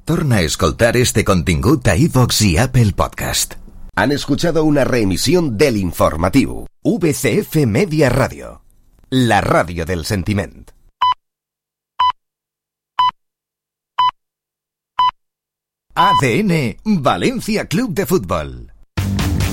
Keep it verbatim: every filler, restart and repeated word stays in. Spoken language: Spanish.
Torna a escoltar este contingut a iVox i Apple Podcast. Han escuchado una reemisión del informativo V C F Media Radio, la radio del sentiment. A D N Valencia Club de Fútbol.